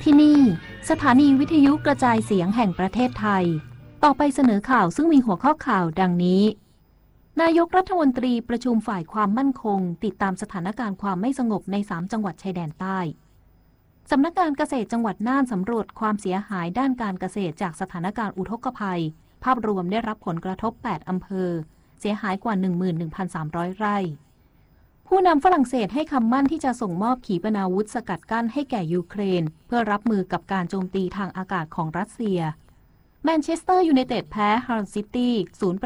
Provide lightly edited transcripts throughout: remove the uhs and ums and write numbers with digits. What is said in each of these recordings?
ที่นี่สถานีวิทยุกระจายเสียงแห่งประเทศไทยต่อไปเสนอข่าวซึ่งมีหัวข้อข่าวดังนี้นายกรัฐมนตรีประชุมฝ่ายความมั่นคงติดตามสถานการณ์ความไม่สงบใน3จังหวัดชายแดนใต้สำนักงานเกษตรจังหวัดน่านสำรวจความเสียหายด้านการเกษตรจากสถานการณ์อุทกภัยภาพรวมได้รับผลกระทบ8อำเภอเสียหายกว่า 11,300 ไร่ผู้นำฝรั่งเศสให้คำมั่นที่จะส่งมอบขีปนาวุธสกัดกั้นให้แก่ยูเครนเพื่อรับมือกับการโจมตีทางอากาศของรัสเซียแมนเชสเตอร์ยูไนเต็ดแพ้ฮาร์ซิตี้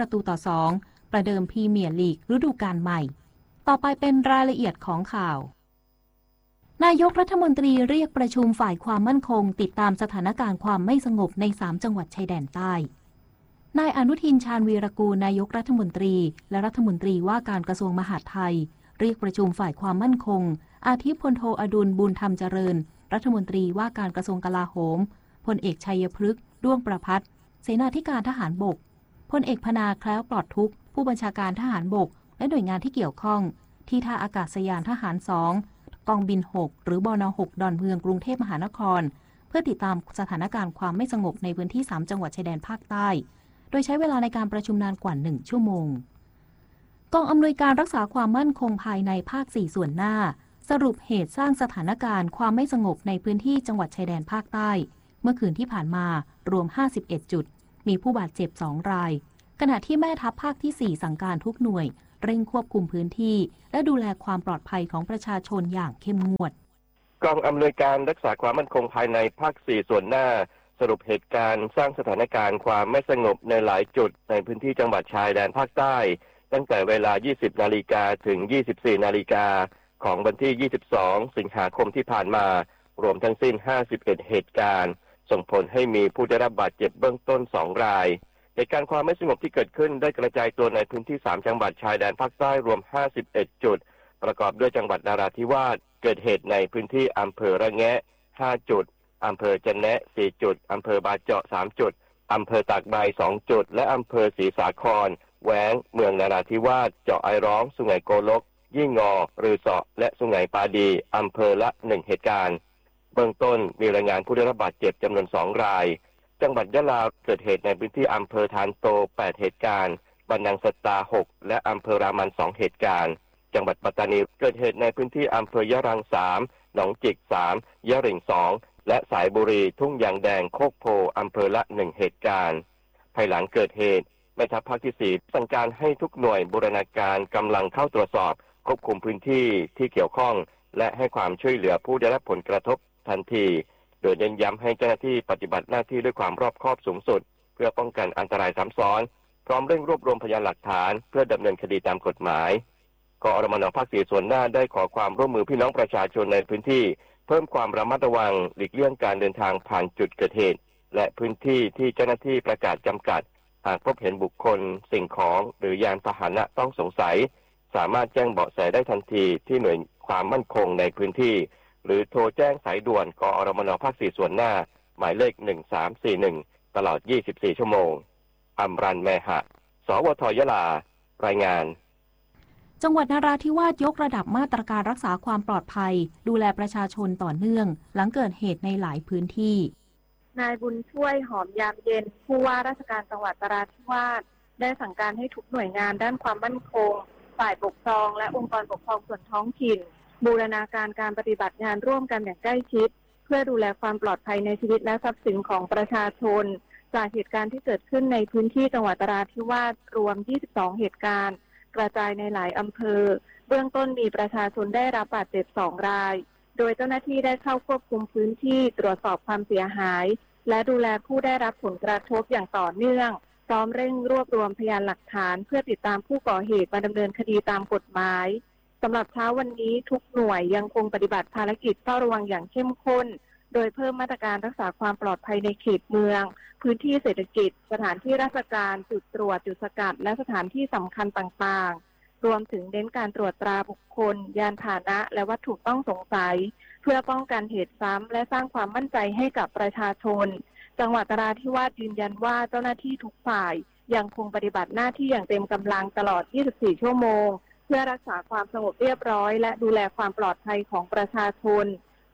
0-2ประเดิมพรีเมียร์ลีกฤดูกาลใหม่ต่อไปเป็นรายละเอียดของข่าวนายกรัฐมนตรีเรียกประชุมฝ่ายความมั่นคงติดตามสถานการณ์ความไม่สงบใน3จังหวัดชายแดนใต้นายอนุทินชาญวีรกูลนายกรัฐมนตรีและรัฐมนตรีว่าการกระทรวงมหาดไทยเรียกประชุมฝ่ายความมั่นคงอาทิพลโทอดุลบุญธรรมเจริญรัฐมนตรีว่าการกระทรวงกลาโหมพลเอกชัยพฤกษ์ด้วงประภัสเสนาธิการทหารบกพลเอกพนาแคล้วปลอดทุกข์ผู้บัญชาการทหารบกและหน่วยงานที่เกี่ยวข้องที่ท่าอากาศยานทหาร2กองบิน6หรือบน6ดอนเมืองกรุงเทพมหานครเพื่อติดตามสถานการณ์ความไม่สงบในพื้นที่3จังหวัดชายแดนภาคใต้โดยใช้เวลาในการประชุมนานกว่า1ชั่วโมงกองอำนวยการรักษาความมั่นคงภายในภาค4ส่วนหน้าสรุปเหตุสร้างสถานการณ์ความไม่สงบในพื้นที่จังหวัดชายแดนภาคใต้เมื่อคืนที่ผ่านมารวม51จุดมีผู้บาดเจ็บ2รายขณะที่แม่ทัพภาคที่4สั่งการทุกหน่วยเร่งควบคุมพื้นที่และดูแลความปลอดภัยของประชาชนอย่างเข้มงวดกองอำนวยการรักษาความมั่นคงภายในภาค4ส่วนหน้าสรุปเหตุการณ์สร้างสถานการณ์ความไม่สงบในหลายจุดในพื้นที่จังหวัดชายแดนภาคใต้ตั้งแต่เวลา 20 นาฬิกาถึง 24 นาฬิกาของวันที่ 22 สิงหาคมที่ผ่านมารวมทั้งสิ้น 51 เหตุการณ์ส่งผลให้มีผู้ได้รับบาดเจ็บเบื้องต้น 2 รายเหตุการณ์ความไม่สงบที่เกิดขึ้นได้กระจายตัวในพื้นที่ 3 จังหวัดชายแดนภาคใต้รวม 51 จุดประกอบด้วยจังหวัดนราธิวาสเกิดเหตุในพื้นที่อำเภอระแงะ 5 จุดอำเภอจะแนะ 4 จุดอำเภอบาเจาะ 3 จุดอำเภอตากใบ 2 จุดและอำเภอศรีสาครแหวงเมืองนราธิวาสเจาะไอร้องสุไหงโกลกยี่งอรือเสาะและสุไหงปาดีอำเภอละ1เหตุการณ์เบื้องต้นมีรายงานผู้ได้รับบาดเจ็บจำนวน2รายจังหวัดยะลาเกิดเหตุในพื้นที่อำเภอทานโต8เหตุการณ์บันนังสตา6และอำเภอรามัน2เหตุการณ์จังหวัดปัตตานีเกิดเหตุในพื้นที่อำเภอยะรัง3หนองจิก3ยะหริ่ง2และสายบุรีทุ่งยางแดงโคกโพอำเภอละ1เหตุการณ์ภายหลังเกิดเหตุแม่ทัพภาคที่4สั่งการให้ทุกหน่วยบูรณาการกำลังเข้าตรวจสอบควบคุมพื้นที่ที่เกี่ยวข้องและให้ความช่วยเหลือผู้ได้รับผลกระทบทันทีโดยเน้นย้ำให้เจ้าหน้าที่ปฏิบัติหน้าที่ด้วยความรอบคอบสูงสุดเพื่อป้องกันอันตรายซ้ำซ้อนพร้อมเร่งรวบรวมพยานหลักฐานเพื่อดำเนินคดีตามกฎหมายกอรมน.ภาค4ส่วนหน้าได้ขอความร่วมมือพี่น้องประชาชนในพื้นที่เพิ่มความระมัดระวังหลีกเลี่ยงการเดินทางผ่านจุดเกิดเหตุและพื้นที่ที่เจ้าหน้าที่ประกาศจำกัดหากพบเห็นบุคคลสิ่งของหรือยานพาหนะต้องสงสัยสามารถแจ้งเบาะแสได้ทันทีที่หน่วยความมั่นคงในพื้นที่หรือโทรแจ้งสายด่วนกอรมน.ภาค4ส่วนหน้าหมายเลข1341ตลอด24ชั่วโมงอำรันแมหะสวทยะลารายงานจังหวัดนราธิวาสยกระดับมาตรการรักษาความปลอดภัยดูแลประชาชนต่อเนื่องหลังเกิดเหตุในหลายพื้นที่นายบุญช่วยหอมยามเย็นผู้ว่าราชการจังหวัดนราธิวาสได้สั่งการให้ทุกหน่วยงานด้านความมั่นคงฝ่ายปกครองและองค์กรปกครองส่วนท้องถิ่นบูรณาการการปฏิบัติงานร่วมกันอย่างใกล้ชิดเพื่อดูแลความปลอดภัยในชีวิตและทรัพย์สินของประชาชนจากเหตุการณ์ที่เกิดขึ้นในพื้นที่จังหวัดนราธิวาสรวม22เหตุการณ์กระจายในหลายอำเภอเบื้องต้นมีประชาชนได้รับบาดเจ็บ2รายโดยเจ้าหน้าที่ได้เข้าควบคุมพื้นที่ตรวจสอบความเสียหายและดูแลผู้ได้รับผลกระทบอย่างต่อเนื่องพร้อมเร่งรวบรวมพยานหลักฐานเพื่อติดตามผู้ก่อเหตุมาดำเนินคดีตามกฎหมายสำหรับเช้าวันนี้ทุกหน่วยยังคงปฏิบัติภารกิจเฝ้าระวังอย่างเข้มข้นโดยเพิ่มมาตรการรักษาความปลอดภัยในเขตเมืองพื้นที่เศรษฐกิจสถานที่ราชการจุดตรวจจุดสกัดและสถานที่สำคัญต่างๆรวมถึงเน้นการตรวจตราบุคคลยานพาหนะและวัตถุต้องสงสัยเพื่อป้องกันเหตุซ้ำและสร้างความมั่นใจให้กับประชาชนจังหวัดนราธิวาสยืนยันว่าเจ้าหน้าที่ทุกฝ่ายยังคงปฏิบัติหน้าที่อย่างเต็มกำลังตลอด24ชั่วโมงเพื่อรักษาความสงบเรียบร้อยและดูแลความปลอดภัยของประชาชนพ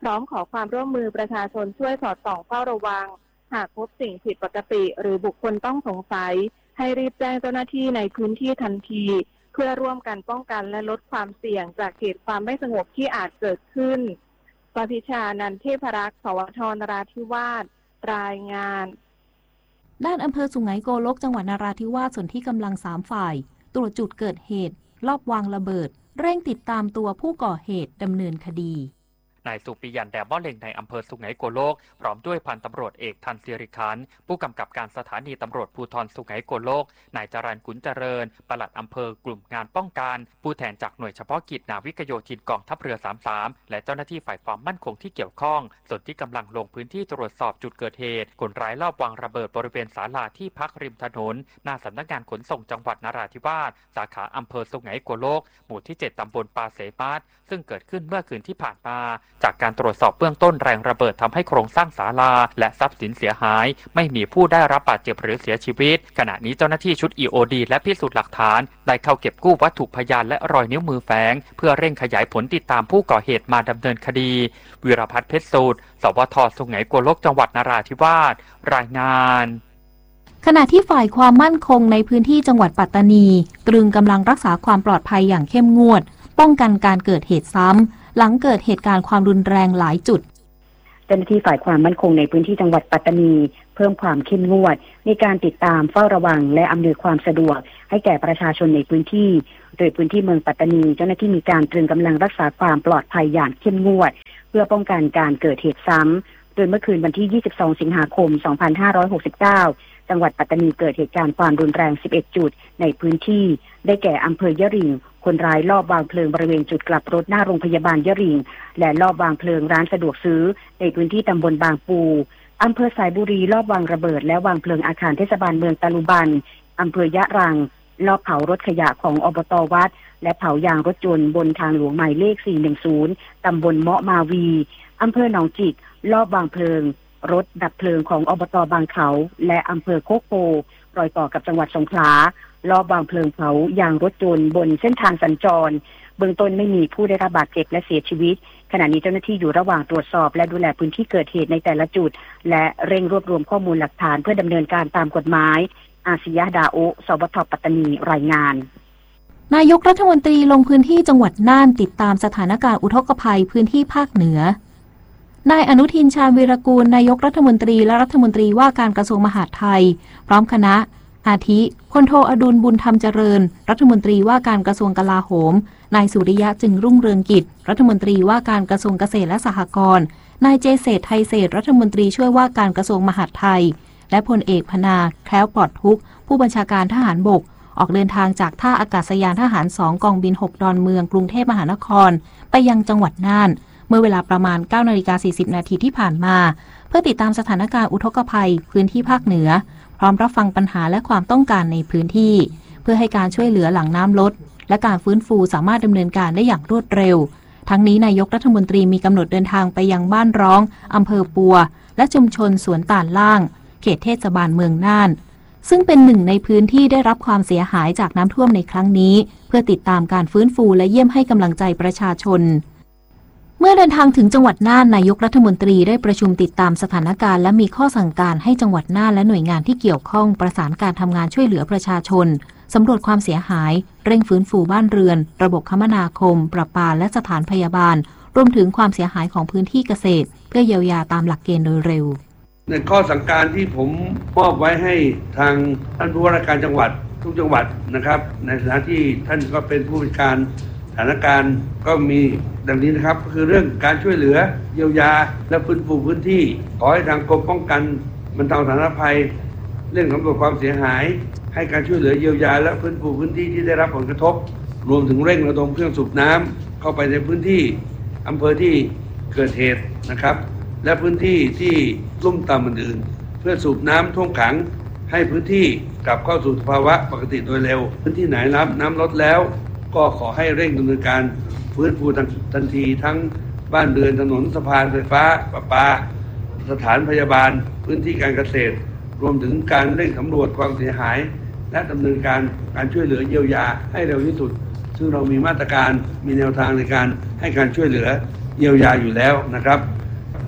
พร้อมขอความร่วมมือประชาชนช่วยสอดส่องเฝ้าระวังหากพบสิ่งผิดปกติหรือบุคคลต้องสงสัยให้รีบแจ้งเจ้าหน้าที่ในพื้นที่ทันทีเพื่อร่วมกันป้องกันและลดความเสี่ยงจากเหตุความไม่สงบที่อาจเกิดขึ้นปพิชา นันเทพรักษ์ สวท นราธิวาสรายงานด้านอำเภอสุไหงโกลกจังหวัดนราธิวาสส่วนที่กำลัง3ฝ่ายตรวจจุดเกิดเหตุลอบวางระเบิดเร่งติดตามตัวผู้ก่อเหตุดำเนินคดีนายสุปิยันแดม่อเล็งในอำเภอสุไหงโกลกพร้อมด้วยพันตำรวจเอกทันศิริคันผู้กำกับการสถานีตำรวจภูธรสุไหงโกลกนายจรัญขุนเจริญปลัดอำเภอกลุ่มงานป้องกันผู้แทนจากหน่วยเฉพาะกิจนาวิกโยธินกองทัพเรือ33และเจ้าหน้าที่ฝ่ายความมั่นคงที่เกี่ยวข้องส่วนที่กำลังลงพื้นที่ตรวจสอบจุดเกิดเหตุคนร้ายลอบวางระเบิดบริเวณศาลาที่พักริมถนนหน้าสำนักงานขนส่งจังหวัดนราธิวาสสาขาอำเภอสุไหงโกลกหมู่ที่7ตำบลปาเสมาศซึ่งเกิดขึ้นเมื่อคืนที่ผ่านมาจากการตรวจสอบเบื้องต้นแรงระเบิดทำให้โครงสร้างศาลาและทรัพย์สินเสียหายไม่มีผู้ได้รับบาดเจ็บหรือเสียชีวิตขณะนี้เจ้าหน้าที่ชุด EOD และพิสูจน์หลักฐานได้เข้าเก็บกู้วัตถุพยานและรอยนิ้วมือแฝงเพื่อเร่งขยายผลติดตามผู้ก่อเหตุมาดำเนินคดีวิรพัฒน์เพชรสูตรสวท สุไหงโกลกจังหวัดนราธิวาสรายงานขณะที่ฝ่ายความมั่นคงในพื้นที่จังหวัดปัตตานีตรึงกำลังรักษาความปลอดภัยอย่างเข้มงวดป้องกันการเกิดเหตุซ้ำหลังเกิดเหตุการณ์ความรุนแรงหลายจุดเจ้าหน้าที่ฝ่ายความมั่นคงในพื้นที่จังหวัดปัตตานีเพิ่มความเข้มงวดในการติดตามเฝ้าระวังและอำนวยความสะดวกให้แก่ประชาชนในพื้นที่โดยพื้นที่เมืองปัตตานีเจ้าหน้าที่มีการตรึงกำลังรักษาความปลอดภัยอย่างเข้มงวดเพื่อป้องกันการเกิดเหตุซ้ำโดยเมื่อคืนวันที่22สิงหาคม2569จังหวัดปัตตานีเกิดเหตุการณ์ความรุนแรง11จุดในพื้นที่ได้แก่อำเภอยะริงคนร้ายลอบวางเพลิงบริเวณจุดกลับรถหน้าโรงพยาบาลยะริงและลอบวางเพลิงร้านสะดวกซื้อในพื้นที่ตำบลบางปูอำเภอสายบุรีลอบวางระเบิดและวางเพลิงอาคารเทศบาลเมืองตะลุบันอำเภอยะรังลอบเผารถขยะของอบต.วัดและเผายางรถยนต์บนทางหลวงหมายเลข410ตำบลเมาะมาวีอำเภอหนองจิกลอบวางเพลิงรถดับเพลิงของอบต.บางเขาและอำเภอโคกโพรอยต่อกับจังหวัดสงขลารอบวางเพลิงเผายางรถยนต์บนเส้นทางสัญจรเบื้องต้นไม่มีผู้ได้รับบาดเจ็บและเสียชีวิตขณะนี้เจ้าหน้าที่อยู่ระหว่างตรวจสอบและดูแลพื้นที่เกิดเหตุในแต่ละจุดและเร่งรวบรวมข้อมูลหลักฐานเพื่อดำเนินการตามกฎหมายอาศิยะดาโอสวท ปัตตานีรายงานนายกรัฐมนตรีลงพื้นที่จังหวัดน่านติดตามสถานการณ์อุทกภัยพื้นที่ภาคเหนือนายอนุทิน ชาญวีรกูลนายกรัฐมนตรีและรัฐมนตรีว่าการกระทรวงมหาดไทยพร้อมคณะอาทิพลโทอดุลบุญธรรมเจริญรัฐมนตรีว่าการกระทรวงกลาโหมนายสุริยะจึงรุ่งเรืองกิจรัฐมนตรีว่าการกระทรวงเกษตรและสหกรณ์นายเจเศรษฐ์ไทยเศรษฐ์รัฐมนตรีช่วยว่าการกระทรวงมหาดไทยและพลเอกพนาแคล้วปลอดทุกข์ผู้บัญชาการทหารบกออกเดินทางจากท่าอากาศยานทหาร2กองบิน6ดอนเมืองกรุงเทพมหานครไปยังจังหวัดน่านเมื่อเวลาประมาณ 9:40 นาทีที่ผ่านมาเพื่อติดตามสถานการณ์อุทกภัยพื้นที่ภาคเหนือพร้อมรับฟังปัญหาและความต้องการในพื้นที่เพื่อให้การช่วยเหลือหลังน้ำลดและการฟื้นฟูสามารถดำเนินการได้อย่างรวดเร็วทั้งนี้นายกรัฐมนตรีมีกำหนดเดินทางไปยังบ้านร้องอำเภอปัวและชุมชนสวนตาลล่างเขตเทศบาลเมืองน่านซึ่งเป็นหนึ่งในพื้นที่ได้รับความเสียหายจากน้ำท่วมในครั้งนี้เพื่อติดตามการฟื้นฟูและเยี่ยมให้กำลังใจประชาชนเมื่อเดินทางถึงจังหวัดน่านนายกรัฐมนตรีได้ประชุมติดตามสถานการณ์และมีข้อสั่งการให้จังหวัดน่านและหน่วยงานที่เกี่ยวข้องประสานการทำงานช่วยเหลือประชาชนสำรวจความเสียหายเร่งฟื้นฟูบ้านเรือนระบบคมนาคมประปาและสถานพยาบาลรวมถึงความเสียหายของพื้นที่เกษตรเพื่อเยียวยาตามหลักเกณฑ์โดยเร็วในข้อสั่งการที่ผมมอบไว้ให้ทางท่านผู้ว่าราชการจังหวัดทุกจังหวัดนะครับในฐานะที่ท่านก็เป็นผู้บริการสถานการณ์ก็มีดังนี้นะครับคือเรื่องการช่วยเหลือเยียวยาและฟื้นฟูพื้นที่ขอให้ทางกรมป้องกันบรรเทาสาธารณภัยเรื่องสำรวจความเสียหายให้การช่วยเหลือเยียวยาและฟื้นฟูพื้นที่ที่ได้รับผลกระทบรวมถึงเร่งระดมเครื่องสูบน้ำเข้าไปในพื้นที่อำเภอที่เกิดเหตุนะครับและพื้นที่ที่ลุ่มต่ำอื่นๆเพื่อสูบน้ำท่วมขังให้พื้นที่กลับเข้าสู่สภาวะปกติโดยเร็วพื้นที่ไหนรับน้ำลดแล้วก็ขอให้เร่งดำเนินการฟื้นฟูทันทีทั้งบ้านเรือนถนนสะพานไฟฟ้าประปาสถานพยาบาลพื้นที่การเกษตรรวมถึงการเร่งสำรวจความเสียหายและดำเนินการช่วยเหลือเยียวยาให้เร็วที่สุดซึ่งเรามีมาตรการมีแนวทางในการให้การช่วยเหลือเยียวยาอยู่แล้วนะครับ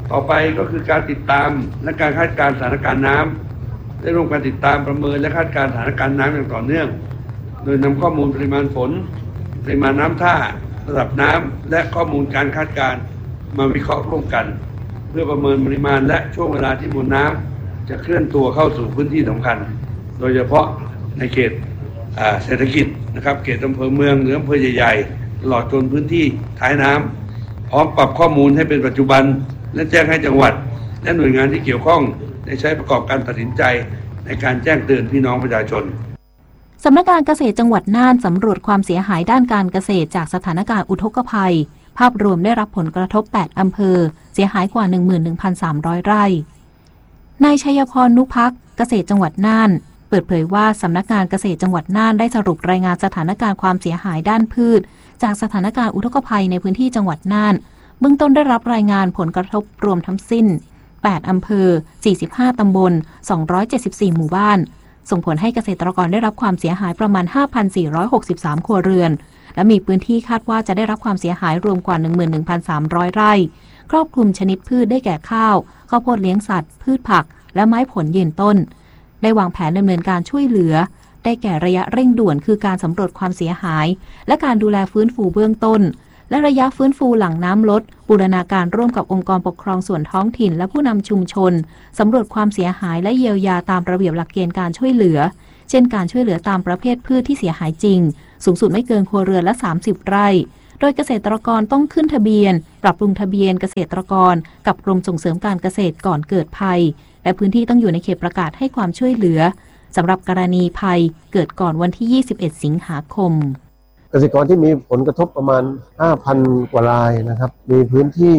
ต่อไปก็คือการติดตามและการคาดการณ์สถานการณ์น้ำได้ร่วมกันติดตามประเมินและคาดการณ์สถานการณ์น้ำอย่างต่อเนื่องโดยนำข้อมูลปริมาณฝนปริมาณน้ำท่าระดับน้ำและข้อมูลการคาดการณ์มาวิเคราะห์ร่วมกันเพื่อประเมินปริมาณและช่วงเวลาที่มวลน้ำจะเคลื่อนตัวเข้าสู่พื้นที่สำคัญโดยเฉพาะในเขตเศรษฐกิจนะครับเขตอำเภอเมืองหรืออำเภอใหญ่ๆตลอดจนพื้นที่ท้ายน้ำพร้อมปรับข้อมูลให้เป็นปัจจุบันและแจ้งให้จังหวัดและหน่วยงานที่เกี่ยวข้องได้ใช้ประกอบการตัดสินใจในการแจ้งเตือนพี่น้องประชาชนสำนักงานเกษตรจังหวัดน่านสำรวจความเสียหายด้านการเกษตรจากสถานการณ์อุทกภัยภาพรวมได้รับผลกระทบ8อำเภอเสียหายกว่า 11,300 ไร่นายชัยพรนุภักดิ์เกษตรจังหวัดน่านเปิดเผยว่าสำนักงานเกษตรจังหวัดน่านได้สรุปรายงานสถานการณ์ความเสียหายด้านพืชจากสถานการณ์อุทกภัยในพื้นที่จังหวัดน่านเบื้องต้นได้รับรายงานผลกระทบรวมทั้งสิ้น8อำเภอ45ตำบล274หมู่บ้านส่งผลให้เกษตรกรได้รับความเสียหายประมาณ 5,463 ครัวเรือนและมีพื้นที่คาดว่าจะได้รับความเสียหายรวมกว่า 11,300 ไร่ครอบคลุมชนิดพืชได้แก่ข้าวข้าวโพดเลี้ยงสัตว์พืชผักและไม้ผลยืนต้นได้วางแผนดำเนินการช่วยเหลือได้แก่ระยะเร่งด่วนคือการสำรวจความเสียหายและการดูแลฟื้นฟูเบื้องต้นและระยะฟื้นฟูหลังน้ำลดบูรณาการร่วมกับองค์กรปกครองส่วนท้องถิ่นและผู้นำชุมชนสำรวจความเสียหายและเยียวยาตามระเบียบหลักเกณฑ์การช่วยเหลือเช่นการช่วยเหลือตามประเภทพืชที่เสียหายจริงสูงสุดไม่เกินครัวเรือนละ30 ไร่โดยเกษตรกรต้องขึ้นทะเบียนปรับปรุงทะเบียนเกษตรกรกับกรมส่งเสริมการเกษตรก่อนเกิดภัยและพื้นที่ต้องอยู่ในเขตประกาศให้ความช่วยเหลือสำหรับกรณีภัยเกิดก่อนวันที่21สิงหาคมเกษตรกรที่มีผลกระทบประมาณ 5,000 กว่ารายนะครับมีพื้นที่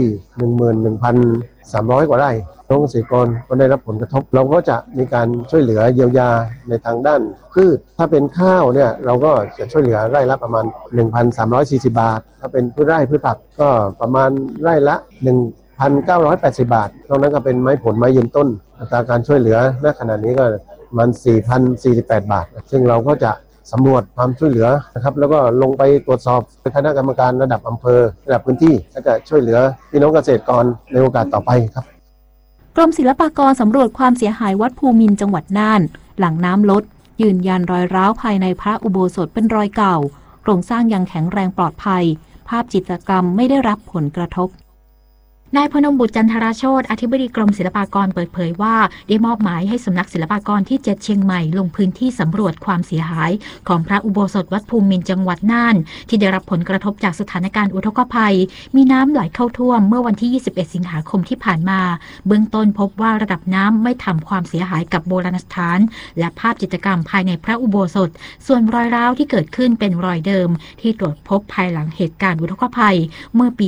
11,300 กว่าไร่น้องเกษตรกรก็ได้รับผลกระทบเราก็จะมีการช่วยเหลือเยียวยาในทางด้านพืชถ้าเป็นข้าวเนี่ยเราก็จะช่วยเหลือไร่ละประมาณ 1,340 บาทถ้าเป็นพืชไร่พืชผักก็ประมาณไร่ละ 1,980 บาทนอกนั้นก็เป็นไม้ผลไม้ยืนต้นอัตราการช่วยเหลือณขณะนี้ก็ประมาณ 4,048 บาทซึ่งเราก็จะสำรวจความช่วยเหลือนะครับแล้วก็ลงไปตรวจสอบคณะกรรมการระดับอำเภอระดับพื้นที่และจะช่วยเหลือพี่น้องเกษตรกรในโอกาสต่อไปครับกรมศิลปากรสำรวจความเสียหายวัดภูมินทร์จังหวัดน่านหลังน้ำลดยืนยันรอยร้าวภายในพระอุโบสถเป็นรอยเก่าโครงสร้างยังแข็งแรงปลอดภัยภาพจิตรกรรมไม่ได้รับผลกระทบนายพนมบุตรจันทราโชติอธิบดีกรมศิลปากรเปิดเผยว่าได้มอบหมายให้สำนักศิลปากรที่7เชียงใหม่ลงพื้นที่สำรวจความเสียหายของพระอุโบสถวัดภูมินทร์จังหวัดน่านที่ได้รับผลกระทบจากสถานการณ์อุทกภัยมีน้ำไหลเข้าท่วมเมื่อวันที่21สิงหาคมที่ผ่านมาเบื้องต้นพบว่าระดับน้ำไม่ทำความเสียหายกับโบราณสถานและภาพจิตรกรรมภายในพระอุโบสถส่วนรอยร้าวที่เกิดขึ้นเป็นรอยเดิมที่ตรวจพบภายหลังเหตุการณ์อุทกภัยเมื่อปี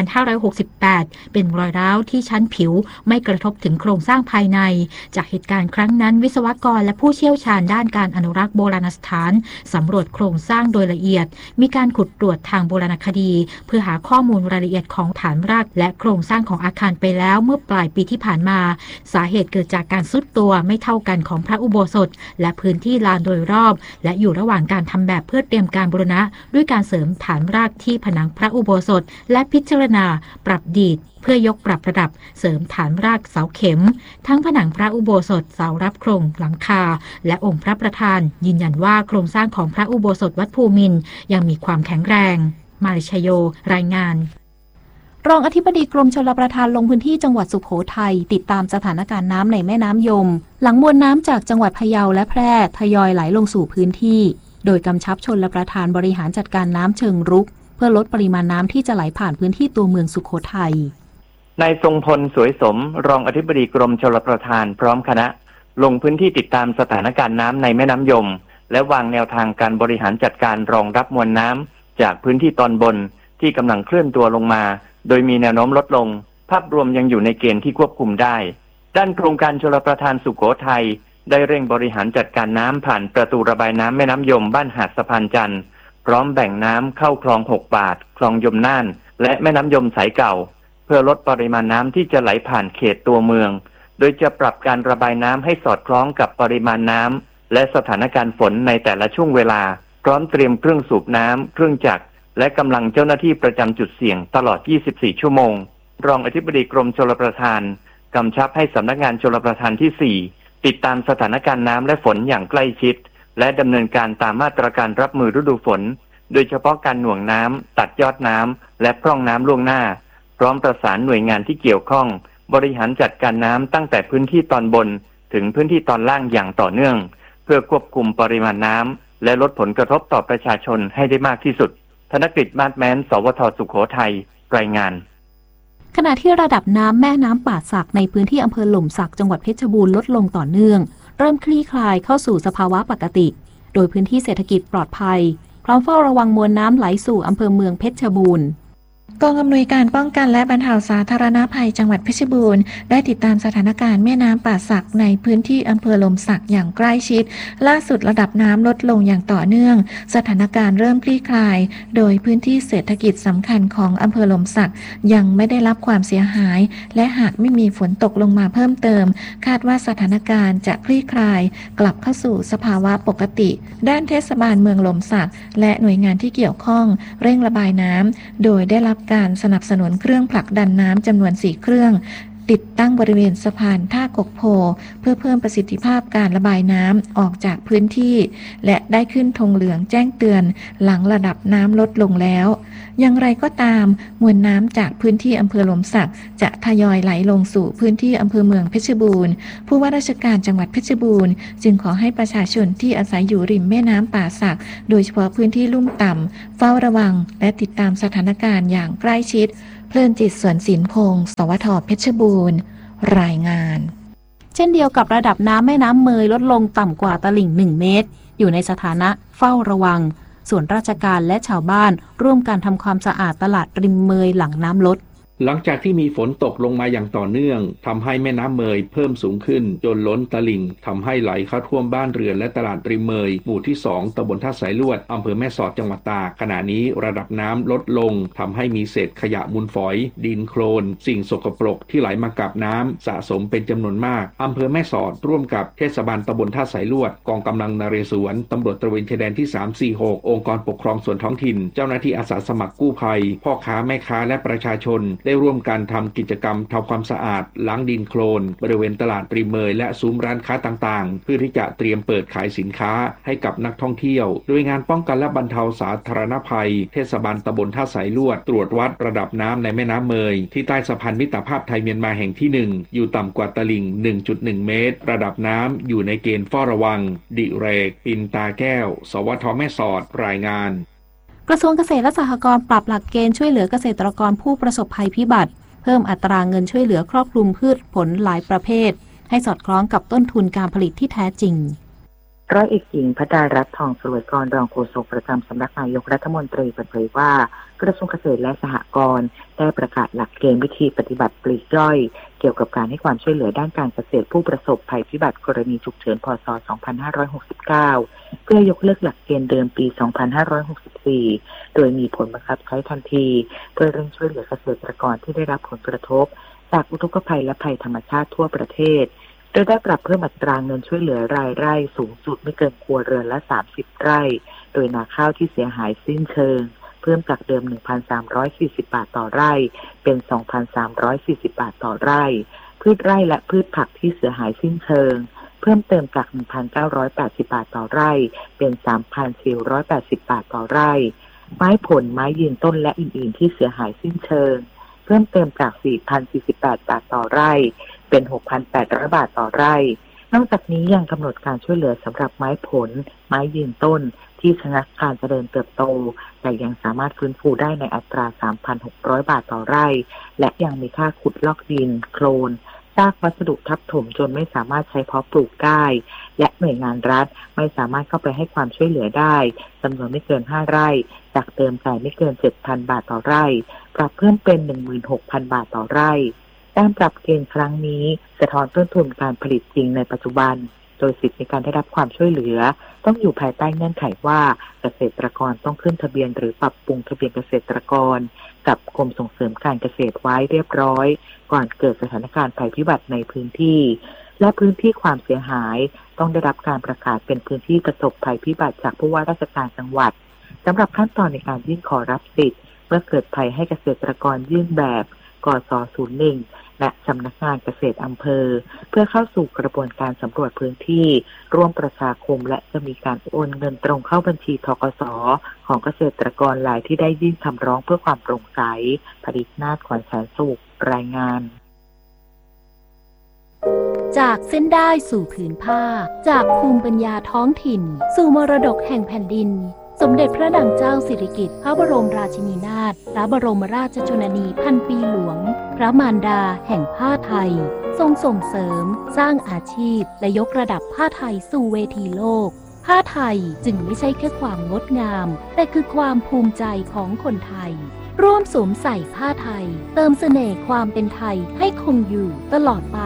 2568 เป็นรอยร้าวที่ชั้นผิวไม่กระทบถึงโครงสร้างภายในจากเหตุการณ์ครั้งนั้นวิศวกรและผู้เชี่ยวชาญด้านการอนุรักษ์โบราณสถานสำรวจโครงสร้างโดยละเอียดมีการขุดตรวจทางโบราณคดีเพื่อหาข้อมูลรายละเอียดของฐานรากและโครงสร้างของอาคารไปแล้วเมื่อปลายปีที่ผ่านมาสาเหตุเกิดจากการทรุดตัวไม่เท่ากันของพระอุโบสถและพื้นที่ลานโดยรอบและอยู่ระหว่างการทำแบบเพื่อเตรียมการบูรณะด้วยการเสริมฐานรากที่ผนังพระอุโบสถและพิจารณาปรับดีดเพื่อยกปรับระดับเสริมฐานรากเสาเข็มทั้งผนังพระอุโบสถเสารับโครงหลังคาและองค์พระประธานยืนยันว่าโครงสร้างของพระอุโบสถวัดภูมินทร์ยังมีความแข็งแรงมาริชโยรายงานรองอธิบดีกรมชลประทานลงพื้นที่จังหวัดสุโขทัยติดตามสถานการณ์น้ำในแม่น้ำยมหลังมวลน้ำจากจังหวัดพะเยาและแพร่ทยอยไหลลงสู่พื้นที่โดยกำชับชลประทานบริหารจัดการน้ำเชิงรุกเพื่อลดปริมาณน้ำที่จะไหลผ่านพื้นที่ตัวเมืองสุโขทัยนายทรงพลสวยสมรองอธิบดีกรมชลประทานพร้อมคณะลงพื้นที่ติดตามสถานการณ์น้ำในแม่น้ำยมและวางแนวทางการบริหารจัดการรองรับมวลน้ำจากพื้นที่ตอนบนที่กำลังเคลื่อนตัวลงมาโดยมีแนวโน้มลดลงภาพรวมยังอยู่ในเกณฑ์ที่ควบคุมได้ด้านโครงการชลประทานสุโขทัยได้เร่งบริหารจัดการน้ำผ่านประตูระบายน้ำแม่น้ำยมบ้านหาดสะพานจันทร์พร้อมแบ่งน้ำเข้าคลอง6 บาทคลองยมน่านและแม่น้ำยมสายเก่าเพื่อลดปริมาณน้ำที่จะไหลผ่านเขตตัวเมืองโดยจะปรับการระบายน้ำให้สอดคล้องกับปริมาณน้ำและสถานการณ์ฝนในแต่ละช่วงเวลาพร้อมเตรียมเครื่องสูบน้ำเครื่องจักรและกำลังเจ้าหน้าที่ประจำจุดเสี่ยงตลอด24 ชั่วโมงรองอธิบดีกรมชลประทานกำชับให้สำนักงานชลประทานที่4ติดตามสถานการณ์น้ำและฝนอย่างใกล้ชิดและดำเนินการตามมาตรการรับมือฤดูฝนโดยเฉพาะการหน่วงน้ำตัดยอดน้ำและพร่องน้ำล่วงหน้าพร้อมประสานหน่วยงานที่เกี่ยวข้องบริหารจัดการน้ำตั้งแต่พื้นที่ตอนบนถึงพื้นที่ตอนล่างอย่างต่อเนื่องเพื่อควบคุมปริมาณน้ำและลดผลกระทบต่อประชาชนให้ได้มากที่สุดธนกฤษ มาศแม้น สวท.สุโขทัยรายงานขณะที่ระดับน้ำแม่น้ำป่าสักในพื้นที่อำเภอหล่มสักจังหวัดเพชรบูรณ์ลดลงต่อเนื่องเริ่มคลี่คลายเข้าสู่สภาวะปกติโดยพื้นที่เศรษฐกิจปลอดภัยพร้อมเฝ้าระวังมวลน้ำไหลสู่อำเภอเมืองเพชรบูรณ์กองอำนวยการป้องกันและบรรเทาสาธารณภัยจังหวัดเพชรบูรณ์ได้ติดตามสถานการณ์แม่น้ำป่าสักในพื้นที่อำเภอหล่มสักอย่างใกล้ชิดล่าสุดระดับน้ำลดลงอย่างต่อเนื่องสถานการณ์เริ่มคลี่คลายโดยพื้นที่เศรษฐกิจสำคัญของอำเภอหล่มสักยังไม่ได้รับความเสียหายและหากไม่มีฝนตกลงมาเพิ่มเติมคาดว่าสถานการณ์จะคลี่คลายกลับเข้าสู่สภาวะปกติด้านเทศบาลเมืองหล่มสักและหน่วยงานที่เกี่ยวข้องเร่งระบายน้ำโดยได้รับการสนับสนุนเครื่องผลักดันน้ำจำนวน4เครื่องติดตั้งบริเวณสะพานท่ากกโพเพื่อเพิ่มประสิทธิภาพการระบายน้ำออกจากพื้นที่และได้ขึ้นธงเหลืองแจ้งเตือนหลังระดับน้ำลดลงแล้วอย่างไรก็ตามมวลน้ำจากพื้นที่อำเภอหล่มสักจะทยอยไหลลงสู่พื้นที่อำเภอเมืองเพชรบูรณ์ผู้ว่าราชการจังหวัดเพชรบูรณ์จึงขอให้ประชาชนที่อาศัยอยู่ริมแม่น้ำป่าสักโดยเฉพาะพื้นที่ลุ่มต่ำเฝ้าระวังและติดตามสถานการณ์อย่างใกล้ชิดเพลินจิตสวนศิลป์พงศ์สวท.เพชรบูรณ์รายงานเช่นเดียวกับระดับน้ำแม่น้ำเมยลดลงต่ำกว่าตลิ่ง1 เมตรอยู่ในสถานะเฝ้าระวังส่วนราชการและชาวบ้านร่วมกันทำความสะอาดตลาดริมเมยหลังน้ำลดหลังจากที่มีฝนตกลงมาอย่างต่อเนื่องทำให้แม่น้ำเมยเพิ่มสูงขึ้นจนล้นตลิ่งทำให้ไหลเข้าท่วมบ้านเรือนและตลาดริมเมยหมู่ที่2ตำบลท่าสายลวดอำเภอแม่สอดจังหวัดตากขณะนี้ระดับน้ำลดลงทำให้มีเศษขยะมูลฝอยดินโคลนสิ่งสกปรกที่ไหลมากับน้ำสะสมเป็นจำนวนมากอำเภอแม่สอดร่วมกับเทศบาลตำบลท่าสายลวดกองกำลังนเรศวรตำรวจตระเวนชายแดนที่346องค์กรปกครองส่วนท้องถิ่นเจ้าหน้าที่อาสาสมัครกู้ภัยพ่อค้าแม่ค้าและประชาชนได้ร่วมกันทำกิจกรรมทำความสะอาดล้างดินโคลนบริเวณตลาดริมเมยและซุ้มร้านค้าต่างๆเพื่อที่จะเตรียมเปิดขายสินค้าให้กับนักท่องเที่ยวโดยงานป้องกันและบรรเทาสาธารณภัยเทศบาลตำบลท่าสายลวดตรวจวัดระดับน้ำในแม่น้ำเมยที่ใต้สะพานมิตรภาพไทยเมียนมาแห่งที่1อยู่ต่ำกว่าตลิ่ง 1.1 เมตรระดับน้ำอยู่ในเกณฑ์เฝ้าระวังดิเรกปินตาแก้วสวท.แม่สอดรายงานกระทรวงเกษตรและสหกรณ์ปรับหลักเกณฑ์ช่วยเหลือเกษตรกรผู้ประสบภัยพิบัติเพิ่มอัตราเงินช่วยเหลือครอบคลุมพืชผลหลายประเภทให้สอดคล้องกับต้นทุนการผลิตที่แท้จริงร้อยเอกหญิงพดารัตน์ทองสลวยกรรองโฆษกประจำสำนักนายกรัฐมนตรีเปิดเผยว่ากระทรวงเกษตรและสหกรณ์ได้ประกาศหลักเกณฑ์วิธีปฏิบัติปลีกย่อยเกี่ยวกับการให้ความช่วยเหลือด้านการเกษตรผู้ประสบภัยพิบัติกรณีฉุกเฉินพ.ศ. 2569เพื่อยกเลิกหลักเกณฑ์เดิมปี 2564โดยมีผลบังคับใช้ทันทีเพื่อเร่งช่วยเหลือเกษตรกรที่ได้รับผลกระทบจากอุทกภัยและภัยธรรมชาติทั่วประเทศโดยได้ปรับเพิ่มอัตราเงินช่วยเหลือรายไร่สูงสุดไม่เกินครัวเรือนละ30ไร่โดยนาข้าวที่เสียหายสิ้นเชิงเพิ่มจากเดิม 1,340 บาทต่อไร่เป็น 2,340 บาทต่อไร่พืชไร่และพืชผักที่เสียหายสิ้นเชิงเพิ่มเติมจาก 1,980 บาทต่อไร่เป็น 3,480 บาทต่อไร่ไม้ผลไม้ยืนต้นและอื่นๆที่เสียหายสิ้นเชิงเพิ่มเติมจาก 4,048 บาทต่อไร่เป็น 6,800 บาทต่อไร่นอกจากนี้ยังกำหนดการช่วยเหลือสำหรับไม้ผลไม้ยืนต้นที่ชะงักการเจริญเติบโตแต่ยังสามารถฟื้นฟูได้ในอัตรา 3,600 บาทต่อไร่และยังมีค่าขุดลอกดินโคลนซากวัสดุทับถมจนไม่สามารถใช้เพาะปลูกได้และหน่วยงานรัฐไม่สามารถเข้าไปให้ความช่วยเหลือได้จำนวนไม่เกิน5ไร่จากเดิมจ่ายไม่เกิน 7,000 บาทต่อไร่ปรับเพิ่มเป็น 16,000 บาทต่อไร่การปรับเกณฑ์ครั้งนี้สะท้อนต้นทุนการผลิตจริงในปัจจุบันโดยสิทธิในการได้รับความช่วยเหลือต้องอยู่ภายใต้เงื่อนไขว่าเกษตรกรต้องขึ้นทะเบียนหรือปรับปรุงทะเบียนเกษตรกรกับกรมส่งเสริมการเกษตรไว้เรียบร้อยก่อนเกิดสถานการณ์ภัยพิบัติในพื้นที่และพื้นที่ความเสียหายต้องได้รับการประกาศเป็นพื้นที่ประสบภัยพิบัติจากผู้ว่าราชการจังหวัดสำหรับขั้นตอนในการยื่นขอรับสิทธิ์เมื่อเกิดภัยให้เกษตรกรยื่นแบบกส. 01และสำนักงานเกษตรอำเภอเพื่อเข้าสู่กระบวนการสำรวจพื้นที่ร่วมประชาคมและจะมีการโอนเงินตรงเข้าบัญชีธกส.ของเกษตรกรรายที่ได้ยื่นคำร้องเพื่อความโปร่งใสผลิตนาถ ขวัญแสนสุขรายงานจากเส้นได้สู่ผืนผ้าจากภูมิปัญญาท้องถิ่นสู่มรดกแห่งแผ่นดินสมเด็จพระนางเจ้าสิริกิติ์พระบรมราชินีนาถพระบรมราชชนนีพันปีหลวงพระมารดาแห่งผ้าไทยทรงส่งเสริมสร้างอาชีพและยกระดับผ้าไทยสู่เวทีโลกผ้าไทยจึงไม่ใช่แค่ความงดงามแต่คือความภูมิใจของคนไทยร่วมสวมใส่ผ้าไทยเติมเสน่ห์ความเป็นไทยให้คงอยู่ตลอดไป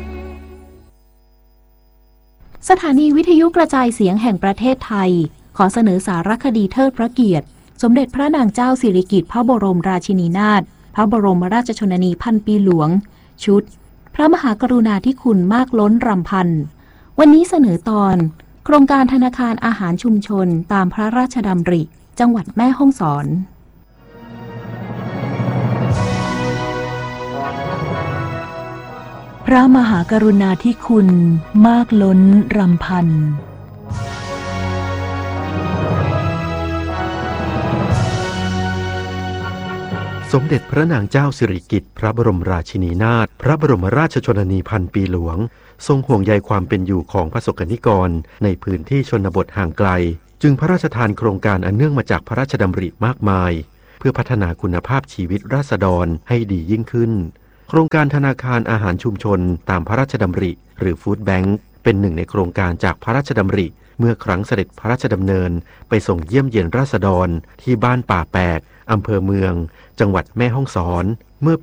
สถานีวิทยุกระจายเสียงแห่งประเทศไทยขอเสนอสารคดีเทิดพระเกียรติสมเด็จพระนางเจ้าสิริกิติ์พระบรมราชินีนาถพระบรมราชชนนีพันปีหลวงชุดพระมหากรุณาธิคุณมากล้นรำพันวันนี้เสนอตอนโครงการธนาคารอาหารชุมชนตามพระราชดำริจังหวัดแม่ฮ่องสอนพระมหากรุณาธิคุณมากล้นรำพันสมเด็จพระนางเจ้าสิริกิติ์พระบรมราชินีนาถพระบรมราชชนนีพันปีหลวงทรงห่วงใยความเป็นอยู่ของประสบกนิกรในพื้นที่ชนบทห่างไกลจึงพระราชทานโครงการอันเนื่องมาจากพระราชดำริมากมายเพื่อพัฒนาคุณภาพชีวิตราษฎรให้ดียิ่งขึ้นโครงการธนาคารอาหารชุมชนตามพระราชดำริหรือฟู้ดแบงค์เป็นหนึ่งในโครงการจากพระราชดำริเมื่อครั้งเสด็จพระราชดำเนินไปส่งเยี่ยมเยียนราษฎรที่บ้านป่าแปกอำเภอเมืองจังหวัดแม่ฮ่องสอนเมื่อปี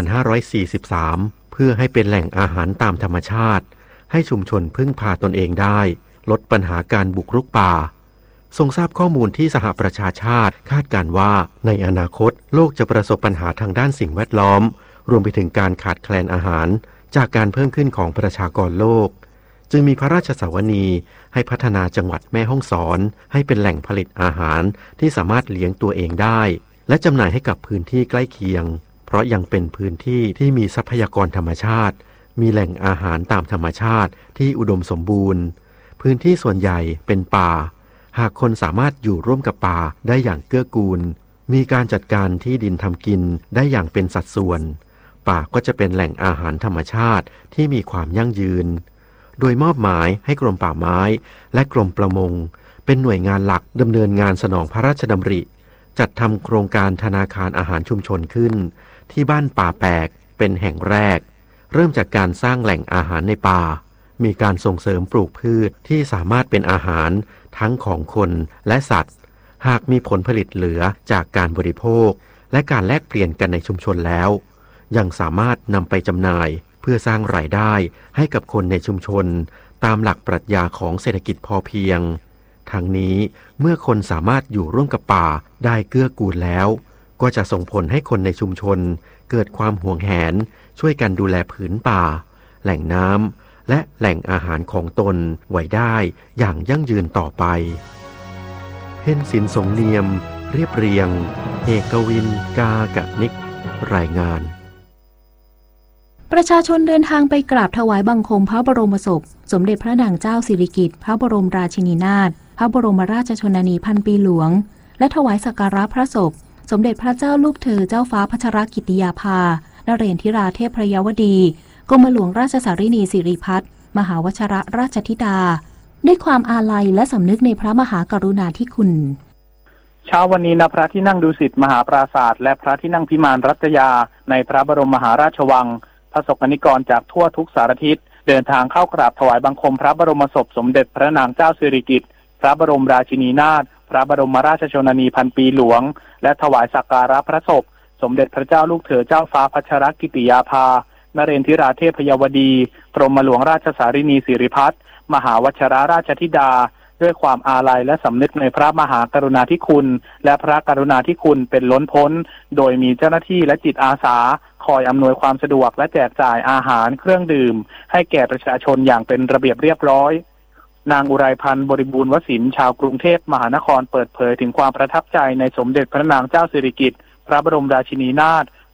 2543 เพื่อให้เป็นแหล่งอาหารตามธรรมชาติให้ชุมชนพึ่งพาตนเองได้ลดปัญหาการบุกรุกป่าทรงทราบข้อมูลที่สหประชาชาติคาดการณ์ว่าในอนาคตโลกจะประสบปัญหาทางด้านสิ่งแวดล้อมรวมไปถึงการขาดแคลนอาหารจากการเพิ่มขึ้นของประชากรโลกจึงมีพระราชสาวนีให้พัฒนาจังหวัดแม่ฮ่องสอนให้เป็นแหล่งผลิตอาหารที่สามารถเลี้ยงตัวเองได้และจำหน่ายให้กับพื้นที่ใกล้เคียงเพราะยังเป็นพื้นที่ที่มีทรัพยากรธรรมชาติมีแหล่งอาหารตามธรรมชาติที่อุดมสมบูรณ์พื้นที่ส่วนใหญ่เป็นป่าหากคนสามารถอยู่ร่วมกับป่าได้อย่างเกื้อกูลมีการจัดการที่ดินทำกินได้อย่างเป็นสัดส่วนป่าก็จะเป็นแหล่งอาหารธรรมชาติที่มีความยั่งยืนโดยมอบหมายให้กรมป่าไม้และกรมประมงเป็นหน่วยงานหลักดำเนินงานสนองพระราชดำริจัดทำโครงการธนาคารอาหารชุมชนขึ้นที่บ้านป่าแปกเป็นแห่งแรกเริ่มจากการสร้างแหล่งอาหารในป่ามีการส่งเสริมปลูกพืชที่สามารถเป็นอาหารทั้งของคนและสัตว์หากมีผลผลิตเหลือจากการบริโภคและการแลกเปลี่ยนกันในชุมชนแล้วยังสามารถนำไปจำหน่ายเพื่อสร้างรายได้ให้กับคนในชุมชนตามหลักปรัชญาของเศรษฐกิจพอเพียงทั้งนี้เมื่อคนสามารถอยู่ร่วมกับป่าได้เกื้อกูลแล้วก็จะส่งผลให้คนในชุมชนเกิดความหวงแหนช่วยกันดูแลผืนป่าแหล่งน้ำและแหล่งอาหารของตนไว้ได้อย่างยั่งยืนต่อไปเพ็ญศิลป์สงเนียมเรียบเรียงเอกวินกากะนิกรายงานประชาชนเดินทางไปกราบถวายบังคมพระบรมศพสมเด็จพระนางเจ้าสิริกิติ์พระบรมราชินีนาถพระบรมราชชนนีพันปีหลวงและถวายสักการะพระศพสมเด็จพระเจ้าลูกเธอเจ้าฟ้าพัชรกิติยาภานเรศธิราเทพยวดีกรมหลวงราชสารินีสิริพัฒน์มหาวชรราชธิดาด้วยความอาลัยและสำนึกในพระมหากรุณาธิคุณเช้าวันนี้ณพระที่นั่งดุสิตมหาปราสาทและพระที่นั่งพิมานรัตยาในพระบรมมหาราชวังประสบกนิกรจากทั่วทุกสารทิศเดินทางเข้ากราบถวายบังคมพระบรมศพสมเด็จพระนางเจ้าสิริกิติ์พระบรมราชินีนาถพระบรมราชชนนีพันปีหลวงและถวายสักการะพระศพสมเด็จพระเจ้าลูกเธอเจ้าฟ้าพัชรกิติยาภานเรศธิราเทพยวดีกรมหลวงราชสารินีสิริพัฒน์มหาวชรราชธิดาด้วยความอาลัยและสำนึกในพระมหากรุณาธิคุณและพระกรุณาธิคุณเป็นล้นพ้นโดยมีเจ้าหน้าที่และจิตอาสาคอยอำนวยความสะดวกและแจกจ่ายอาหารเครื่องดื่มให้แก่ประชาชนอย่างเป็นระเบียบเรียบร้อยนางอุไรพันธ์บริบูรณ์วสินทร์ชาวกรุงเทพมหานครเปิดเผยถึงความประทับใจในสมเด็จพระนางเจ้าสิริกิติ์พระบรมราชินีนาถ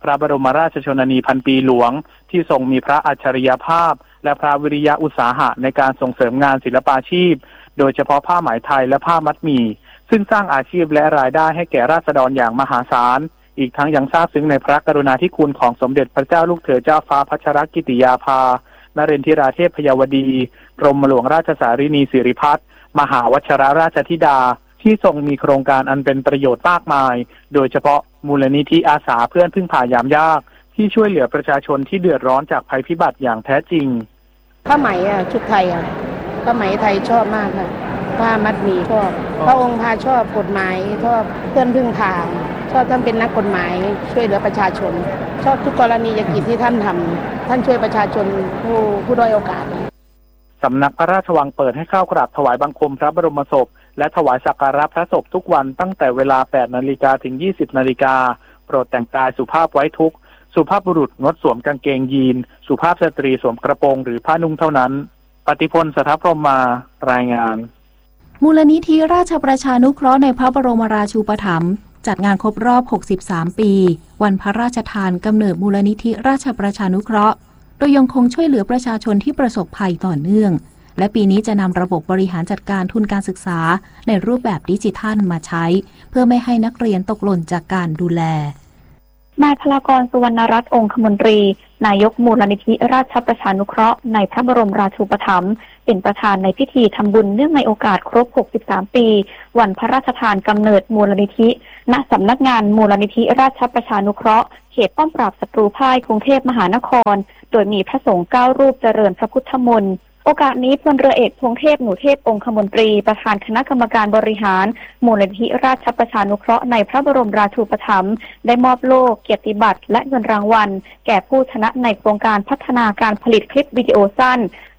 พระบรมราชชนนีพันปีหลวงที่ทรงมีพระอัจฉริยภาพและพระวิริยะอุตสาหะในการส่งเสริมงานศิลปาชีพโดยเฉพาะผ้าไหมไทยและผ้ามัดหมี่ซึ่งสร้างอาชีพและรายได้ให้แก่ราษฎรอย่างมหาศาลอีกทั้งยังซาบซึ้งในพระกรุณาธิคุณของสมเด็จพระเจ้าลูกเธอเจ้าฟ้าพัชรกิติยาภานเรนทิราเทพพยาวดีกรมหลวงราชสารินีสิริพัฒน์มหาวชิรราชธิดาที่ทรงมีโครงการอันเป็นประโยชน์มากมายโดยเฉพาะมูลนิธิอาสาเพื่อนพึ่งพายามยากที่ช่วยเหลือประชาชนที่เดือดร้อนจากภัยพิบัติอย่างแท้จริงผ้าไหมชุดไทยผ้าไหมไทยชอบมากค่ะผ้ามัดหมี่ชอบพระองค์พาชอบกฎหมายชอบเพื่อนพึ่งพาชอบท่านเป็นนักกฎหมายช่วยเหลือประชาชนชอบทุกกรณียกิจที่ท่านทำท่านช่วยประชาชนผู้ด้อยโอกาสสำนักพระราชวังเปิดให้เข้ากราบถวายบังคมพระบรมศพและถวายสักการะพระศพทุกวันตั้งแต่เวลา 8 นาฬิกาถึง 20 นาฬิกาโปรดแต่งกายสุภาพไว้ทุกข์สุภาพบุรุษงดสวมกางเกงยีนสุภาพสตรีสวมกระโปรงหรือผ้านุ่งเท่านั้นปฏิพล สถพรหมารายงานมูลนิธิราชประชานุเคราะห์ในพระบรมราชูปถัมภ์จัดงานครบรอบ 63 ปีวันพระราชทานกำเนิดมูลนิธิราชประชานุเคราะห์โดยยังคงช่วยเหลือประชาชนที่ประสบภัยต่อเนื่องและปีนี้จะนำระบบบริหารจัดการทุนการศึกษาในรูปแบบดิจิทัลมาใช้เพื่อไม่ให้นักเรียนตกหล่นจากการดูแลนายพลากร สุวรรณรัตน์องคมนตรีนายกมูลนิธิราชประชานุเคราะห์ในพระบรมราชูปถัมภ์เป็นประธานในพิธีทำบุญเนื่องในโอกาสครบ 63 ปีวันพระราชทานกำเนิดมูลนิธิณสำนักงานมูลนิธิราชประชานุเคราะห์เขตป้อมปราบศัตรูพ่ายกรุงเทพมหานครโดยมีพระสงฆ์9 รูปเจริญพระพุทธมนต์โอกาสนี้พลเรือเอกพงเทพหนูเทพองคมนตรีประธานคณะกรรมการบริหารมูลนิธิราชประชานุเคราะห์ในพระบรมราชูปถัมภ์ได้มอบโล่เกียรติบัตรและเงินรางวัลแก่ผู้ชนะในโครงการพัฒนาการผลิตคลิปวิดีโอสั้น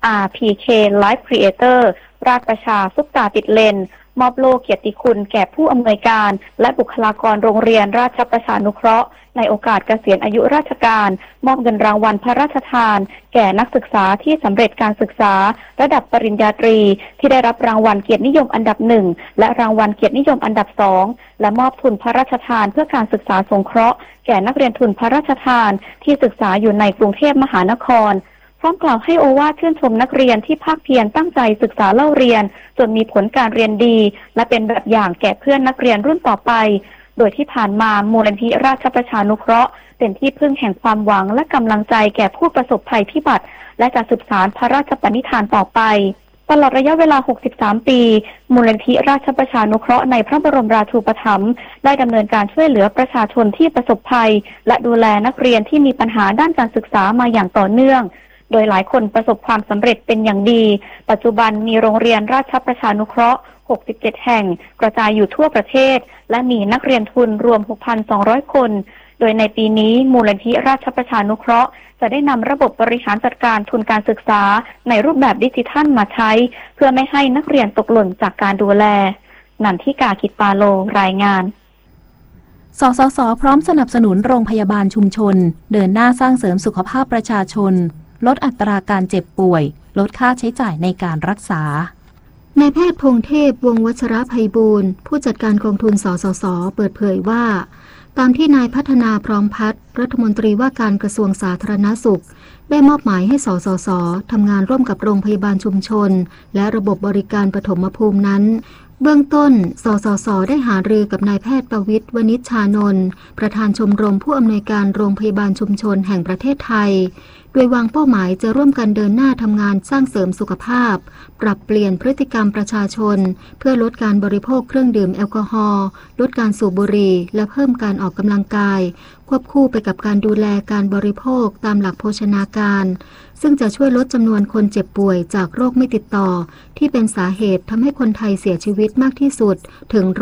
RPK Live Creator ราชประชาซุปตาติดเลนมอบโล่เกียรติคุณแก่ผู้อำนวยการและบุคลากรโรงเรียนราชประชานุเคราะห์ในโอกาสเกษียณอายุราชการมอบเงินรางวัลพระราชทานแก่นักศึกษาที่สำเร็จการศึกษาระดับปริญญาตรีที่ได้รับรางวัลเกียรตินิยมอันดับ1และรางวัลเกียรตินิยมอันดับ2และมอบทุนพระราชทานเพื่อการศึกษาสงเคราะห์แก่นักเรียนทุนพระราชทานที่ศึกษาอยู่ในกรุงเทพมหานครพร้อมกล่าวให้โอวาทชื่นชมนักเรียนที่ภาคเพียรตั้งใจศึกษาเล่าเรียนจนมีผลการเรียนดีและเป็นแบบอย่างแก่เพื่อนนักเรียนรุ่นต่อไปโดยที่ผ่านมามูลนิธิราชประชานุเคราะห์เป็นที่พึ่งแห่งความหวังและกำลังใจแก่ผู้ประสบภัยพิบัติและจะสืบสานพระราชปณิธานต่อไปตลอดระยะเวลา 63 ปีมูลนิธิราชประชานุเคราะห์ในพระบรมราชูปถัมภ์ได้ดำเนินการช่วยเหลือประชาชนที่ประสบภัยและดูแลนักเรียนที่มีปัญหาด้านการศึกษามาอย่างต่อเนื่องโดยหลายคนประสบความสำเร็จเป็นอย่างดีปัจจุบันมีโรงเรียนราชประชานุเคราะห์67 แห่งกระจายอยู่ทั่วประเทศและมีนักเรียนทุนรวม 6,200 คนโดยในปีนี้มูลนิธิราชประชานุเคราะห์จะได้นำระบบบริหารจัดการทุนการศึกษาในรูปแบบดิจิทัลมาใช้เพื่อไม่ให้นักเรียนตกหล่นจากการดูแลนันทิกา กิตปาโลรายงานสสส.พร้อมสนับสนุนโรงพยาบาลชุมชนเดินหน้าสร้างเสริมสุขภาพประชาชนลดอัตราการเจ็บป่วยลดค่าใช้จ่ายในการรักษานายแพทย์พงเทพวงศ์วัชรไพบูลย์ผู้จัดการกองทุนสสส.เปิดเผยว่าตามที่นายพัฒนาพร้อมพัฒน์รัฐมนตรีว่าการกระทรวงสาธารณสุขได้มอบหมายให้สสส.ทำงานร่วมกับโรงพยาบาลชุมชนและระบบบริการปฐมภูมินั้นเบื้องต้นสสส.ได้หารือกับนายแพทย์ประวิตร วณิชชานนท์ประธานชมรมผู้อำนวยการโรงพยาบาลชุมชนแห่งประเทศไทยโดยวางเป้าหมายจะร่วมกันเดินหน้าทำงานสร้างเสริมสุขภาพปรับเปลี่ยนพฤติกรรมประชาชนเพื่อลดการบริโภคเครื่องดื่มแอลกอฮอล์ลดการสูบบุหรี่และเพิ่มการออกกำลังกายควบคู่ไปกับการดูแลการบริโภคตามหลักโภชนาการซึ่งจะช่วยลดจำนวนคนเจ็บป่วยจากโรคไม่ติดต่อที่เป็นสาเหตุทำให้คนไทยเสียชีวิตมากที่สุดถึง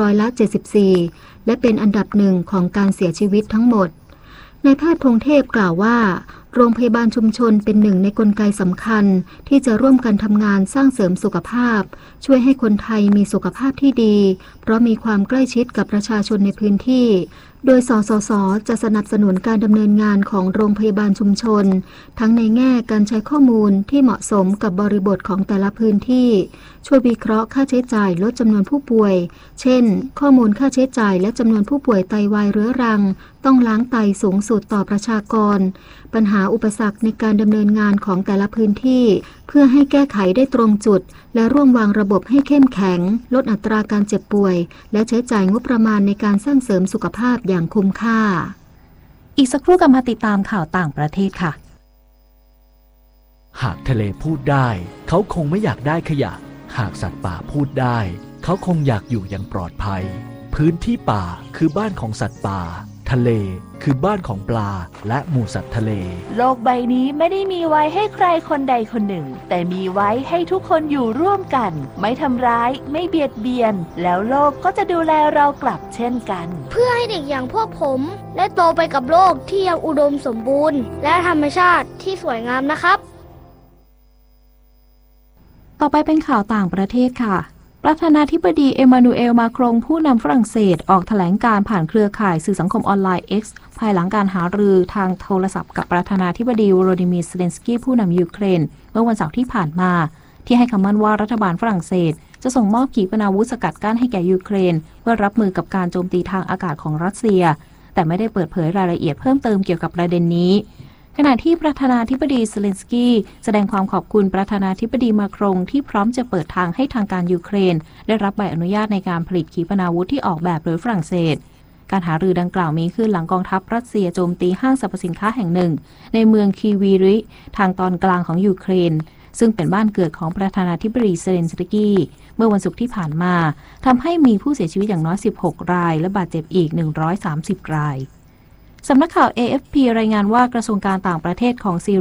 74%และเป็นอันดับหนึ่งของการเสียชีวิตทั้งหมดนายแพทย์พงเทพกล่าวว่าโรงพยาบาลชุมชนเป็นหนึ่งในกลไกสำคัญที่จะร่วมกันทำงานสร้างเสริมสุขภาพช่วยให้คนไทยมีสุขภาพที่ดีเพราะมีความใกล้ชิดกับประชาชนในพื้นที่โดยสสส.จะสนับสนุนการดำเนินงานของโรงพยาบาลชุมชนทั้งในแง่การใช้ข้อมูลที่เหมาะสมกับบริบทของแต่ละพื้นที่ช่วยวิเคราะห์ค่าใช้จ่ายลดจำนวนผู้ป่วยเช่นข้อมูลค่าใช้จ่ายและจำนวนผู้ป่วยไตวายเรื้อรังต้องล้างไตสูงสุดต่อประชากรปัญหาอุปสรรคในการดำเนินงานของแต่ละพื้นที่เพื่อให้แก้ไขได้ตรงจุดและร่วมวางระบบให้เข้มแข็งลดอัตราการเจ็บป่วยและใช้จ่ายงบประมาณในการสร้างเสริมสุขภาพอย่างคุ้มค่าอีกสักครู่กลับมาติดตามข่าวต่างประเทศค่ะหากทะเลพูดได้เขาคงไม่อยากได้ขยะหากสัตว์ป่าพูดได้เขาคงอยากอยู่อย่างปลอดภัยพื้นที่ป่าคือบ้านของสัตว์ป่าทะเลคือบ้านของปลาและหมู่สัตว์ทะเลโลกใบนี้ไม่ได้มีไว้ให้ใครคนใดคนหนึ่งแต่มีไว้ให้ทุกคนอยู่ร่วมกันไม่ทำร้ายไม่เบียดเบียนแล้วโลกก็จะดูแลเรากลับเช่นกันเพื่อให้เด็กอย่างพวกผมได้โตไปกับโลกที่ยังอุดมสมบูรณ์และธรรมชาติที่สวยงามนะครับต่อไปเป็นข่าวต่างประเทศค่ะประธานาธิบดีเอมานูเอลมาครงผู้นำฝรั่งเศสออกแถลงการผ่านเครือข่ายสื่อสังคมออนไลน์ X ภายหลังการหารือทางโทรศัพท์กับประธานาธิบดีโวโลดิมีร์ เซเลนสกี้ผู้นำยูเครนเมื่อวันเสาร์ที่ผ่านมาที่ให้คำมั่นว่ารัฐบาลฝรั่งเศสจะส่งมอบขีปนาวุธสกัดกั้นให้แก่ยูเครนเพื่อรับมือกับการโจมตีทางอากาศของรัสเซียแต่ไม่ได้เปิดเผยรายละเอียดเพิ่มเติมเกี่ยวกับประเด็นนี้ขณะที่ประธานาธิบดีเซเลนสกี้แสดงความขอบคุณประธานาธิบดีมาครงที่พร้อมจะเปิดทางให้ทางการยูเครนได้รับใบอนุญาตในการผลิตขีปนาวุธที่ออกแบบโดยฝรั่งเศสการหารือดังกล่าวมีขึ้นหลังกองทัพรัสเซียโจมตีห้างสรรพสินค้าแห่งหนึ่งในเมืองคีวีริทางตอนกลางของยูเครนซึ่งเป็นบ้านเกิดของประธานาธิบดีเซเลนสกี้เมื่อวันศุกร์ที่ผ่านมาทำให้มีผู้เสียชีวิตอย่างน้อย16รายและบาดเจ็บอีก130รายสำนักข่าว AFP รายงานว่ากระทรวงการต่างประเทศของซี